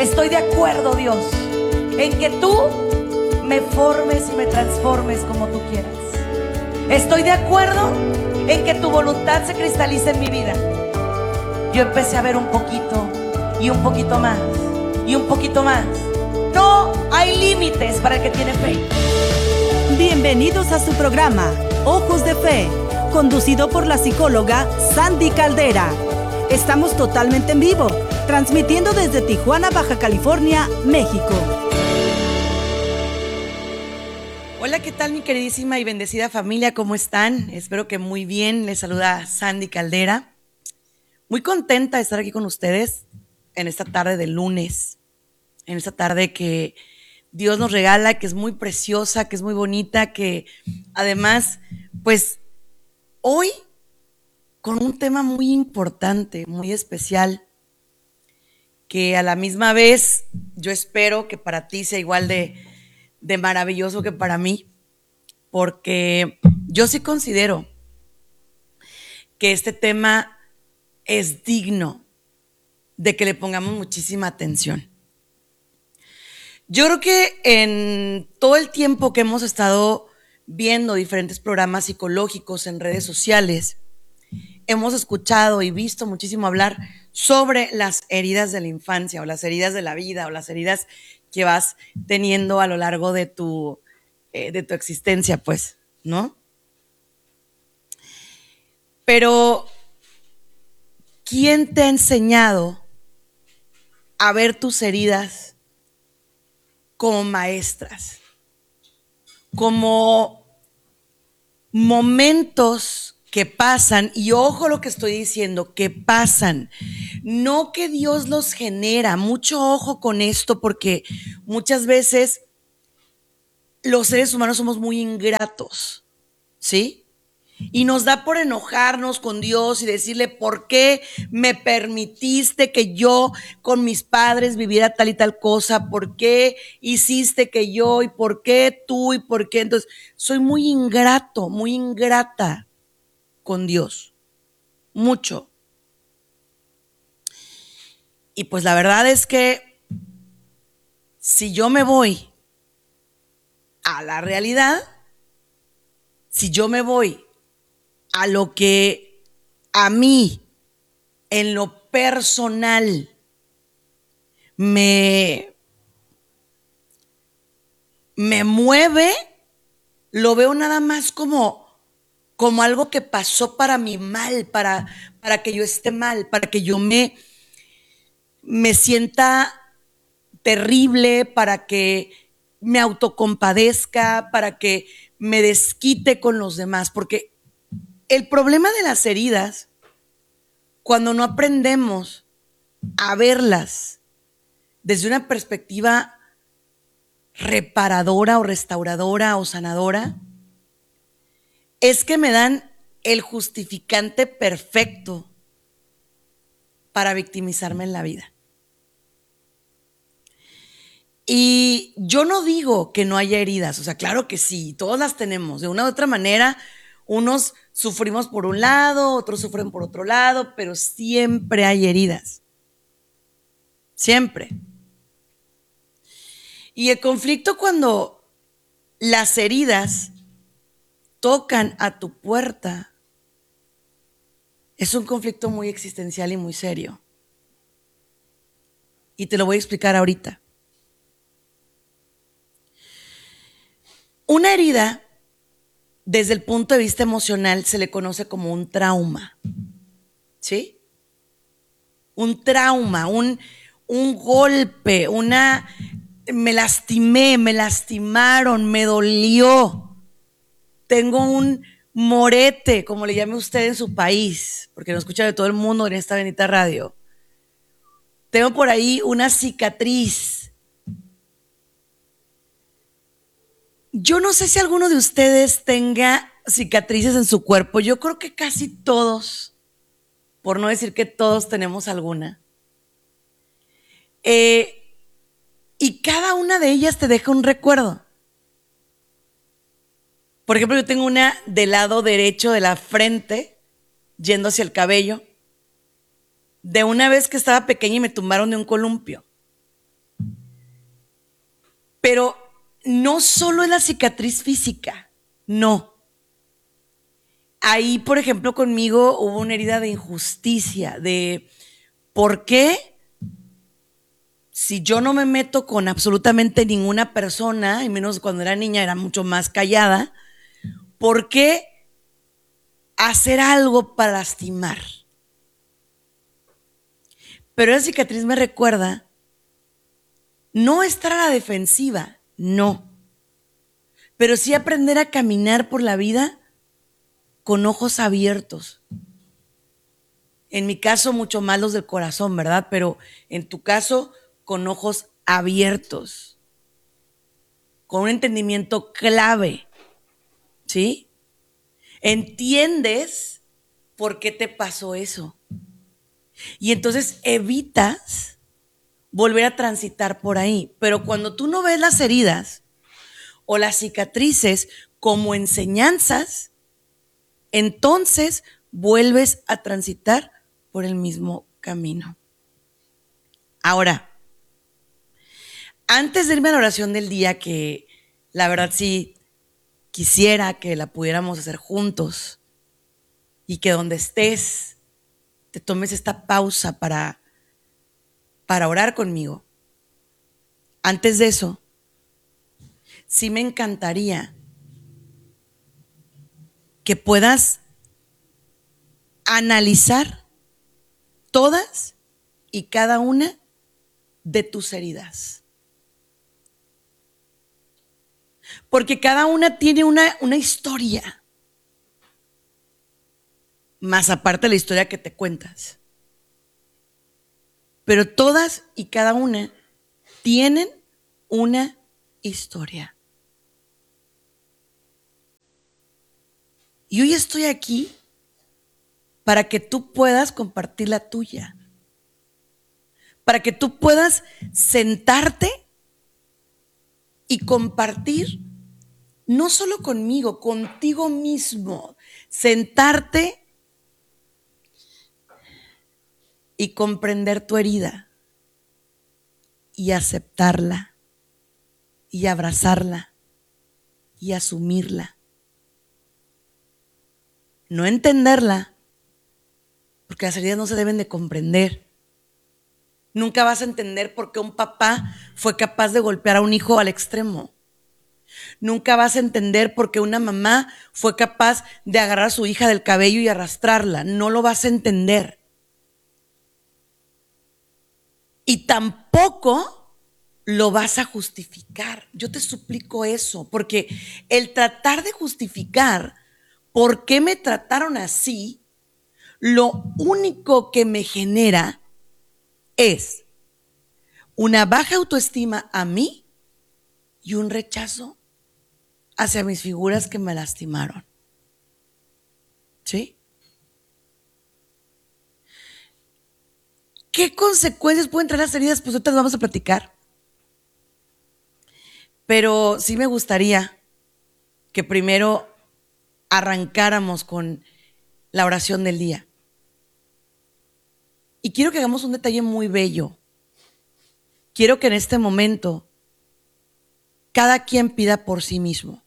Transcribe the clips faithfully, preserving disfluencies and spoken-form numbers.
Estoy de acuerdo, Dios, en que tú me formes y me transformes como tú quieras. Estoy de acuerdo en que tu voluntad se cristalice en mi vida. Yo empecé a ver un poquito y un poquito más y un poquito más. No hay límites para el que tiene fe. Bienvenidos a su programa Ojos de Fe, conducido por la psicóloga Sandy Caldera. Estamos totalmente en vivo, transmitiendo desde Tijuana, Baja California, México. Hola, ¿qué tal mi queridísima y bendecida familia? ¿Cómo están? Espero que muy bien. Les saluda Sandy Caldera. Muy contenta de estar aquí con ustedes en esta tarde de lunes, en esta tarde que Dios nos regala, que es muy preciosa, que es muy bonita, que además, pues hoy con un tema muy importante, muy especial, que a la misma vez yo espero que para ti sea igual de, de maravilloso que para mí, porque yo sí considero que este tema es digno de que le pongamos muchísima atención. Yo creo que en todo el tiempo que hemos estado viendo diferentes programas psicológicos en redes sociales, hemos escuchado y visto muchísimo hablar sobre las heridas de la infancia o las heridas de la vida o las heridas que vas teniendo a lo largo de tu, eh, de tu existencia, pues, ¿no? Pero, ¿quién te ha enseñado a ver tus heridas como maestras? Como momentos que pasan, y ojo lo que estoy diciendo, que pasan, no que Dios los genera. Mucho ojo con esto, porque muchas veces los seres humanos somos muy ingratos, ¿sí? Y nos da por enojarnos con Dios y decirle, ¿por qué me permitiste que yo con mis padres viviera tal y tal cosa? ¿Por qué hiciste que yo? ¿Y por qué tú? ¿Y por qué? Entonces, soy muy ingrato, muy ingrata con Dios, mucho. Y pues la verdad es que si yo me voy a la realidad, si yo me voy a lo que a mí en lo personal me, me mueve, lo veo nada más como como algo que pasó para mi mal, para, para que yo esté mal, para que yo me, me sienta terrible, para que me autocompadezca, para que me desquite con los demás. Porque el problema de las heridas, cuando no aprendemos a verlas desde una perspectiva reparadora o restauradora o sanadora, es que me dan el justificante perfecto para victimizarme en la vida. Y yo no digo que no haya heridas, o sea, claro que sí, todas las tenemos. De una u otra manera, unos sufrimos por un lado, otros sufren por otro lado, pero siempre hay heridas. Siempre. Y el conflicto, cuando las heridas tocan a tu puerta, es un conflicto muy existencial y muy serio. Y te lo voy a explicar ahorita. Una herida, desde el punto de vista emocional, se le conoce como un trauma. ¿Sí? Un trauma, un, un golpe, una... Me lastimé, me lastimaron, me dolió. Tengo un morete, como le llame usted en su país, porque nos escucha de todo el mundo en esta bendita radio. Tengo por ahí una cicatriz. Yo no sé si alguno de ustedes tenga cicatrices en su cuerpo. Yo creo que casi todos, por no decir que todos, tenemos alguna. Eh, y cada una de ellas te deja un recuerdo. Por ejemplo, yo tengo una del lado derecho de la frente, yendo hacia el cabello, de una vez que estaba pequeña y me tumbaron de un columpio. Pero no solo es la cicatriz física, no. Ahí, por ejemplo, conmigo hubo una herida de injusticia, de ¿por qué? Si yo no me meto con absolutamente ninguna persona, y menos cuando era niña era mucho más callada, ¿por qué hacer algo para lastimar? Pero esa cicatriz me recuerda no estar a la defensiva, no, pero sí aprender a caminar por la vida con ojos abiertos. En mi caso, mucho más los del corazón, ¿verdad? Pero en tu caso, con ojos abiertos, con un entendimiento clave, ¿sí? Entiendes por qué te pasó eso. Y entonces evitas volver a transitar por ahí. Pero cuando tú no ves las heridas o las cicatrices como enseñanzas, entonces vuelves a transitar por el mismo camino. Ahora, antes de irme a la oración del día, que la verdad sí quisiera que la pudiéramos hacer juntos y que donde estés te tomes esta pausa para, para orar conmigo. Antes de eso, sí me encantaría que puedas analizar todas y cada una de tus heridas. Porque cada una tiene una, una historia. Más aparte de la historia que te cuentas. Pero todas y cada una tienen una historia. Y hoy estoy aquí para que tú puedas compartir la tuya. Para que tú puedas sentarte y compartir, no solo conmigo, contigo mismo. Sentarte y comprender tu herida y aceptarla y abrazarla y asumirla. No entenderla, porque las heridas no se deben de comprender. Nunca vas a entender por qué un papá fue capaz de golpear a un hijo al extremo. Nunca vas a entender por qué una mamá fue capaz de agarrar a su hija del cabello y arrastrarla. No lo vas a entender. Y tampoco lo vas a justificar. Yo te suplico eso, porque el tratar de justificar por qué me trataron así, lo único que me genera es una baja autoestima a mí y un rechazo hacia mis figuras que me lastimaron. ¿Sí? ¿Qué consecuencias pueden traer las heridas? Pues ahorita las vamos a platicar. Pero sí me gustaría que primero arrancáramos con la oración del día. Y quiero que hagamos un detalle muy bello. Quiero que en este momento cada quien pida por sí mismo.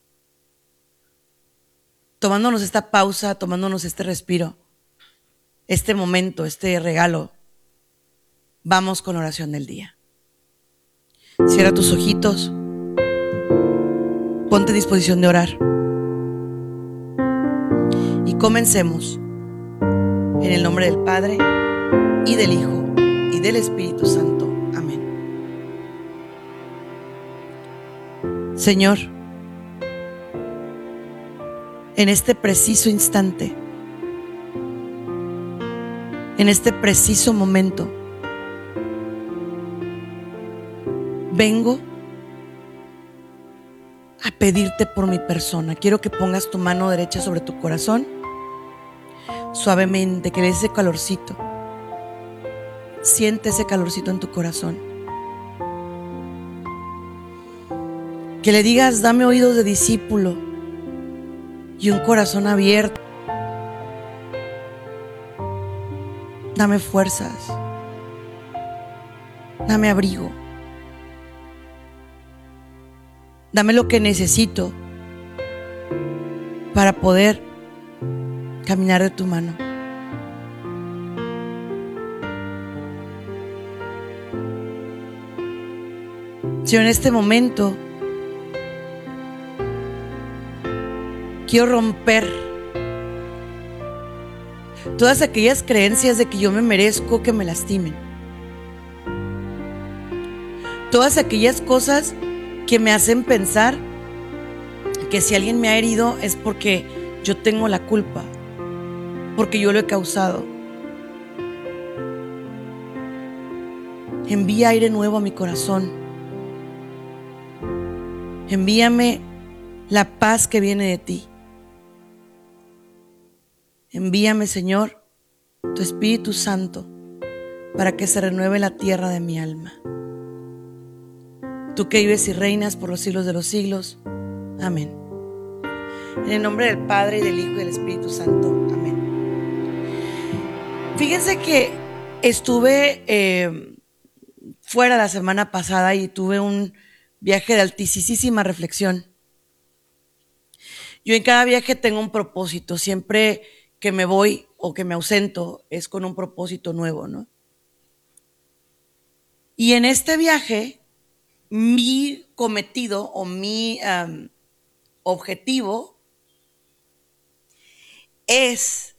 Tomándonos esta pausa, tomándonos este respiro, este momento, este regalo, vamos con la oración del día. Cierra tus ojitos, ponte en disposición de orar y comencemos en el nombre del Padre y del Hijo y del Espíritu Santo. Amén. Señor, en este preciso instante, en este preciso momento, vengo a pedirte por mi persona. Quiero que pongas tu mano derecha sobre tu corazón, suavemente, que le des ese calorcito. Siente ese calorcito en tu corazón. Que le digas, dame oídos de discípulo y un corazón abierto. Dame fuerzas. Dame abrigo. Dame lo que necesito para poder caminar de tu mano. Señor, en este momento quiero romper todas aquellas creencias de que yo me merezco que me lastimen. Todas aquellas cosas que me hacen pensar que si alguien me ha herido es porque yo tengo la culpa, porque yo lo he causado. Envía aire nuevo a mi corazón. Envíame la paz que viene de ti. Envíame, Señor, tu Espíritu Santo para que se renueve la tierra de mi alma. Tú que vives y reinas por los siglos de los siglos. Amén. En el nombre del Padre, y del Hijo, y del Espíritu Santo. Amén. Fíjense que estuve eh, fuera la semana pasada y tuve un viaje de altísima reflexión. Yo en cada viaje tengo un propósito. Siempre que me voy o que me ausento es con un propósito nuevo, ¿no? Y en este viaje, mi cometido o mi um, objetivo es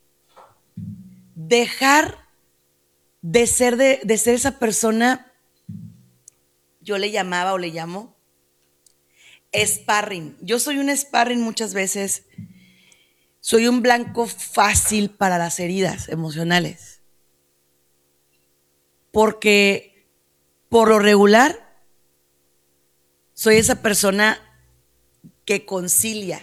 dejar de ser, de, de ser esa persona, yo le llamaba o le llamo sparring. Yo soy un sparring muchas veces. Soy un blanco fácil para las heridas emocionales. Porque por lo regular soy esa persona que concilia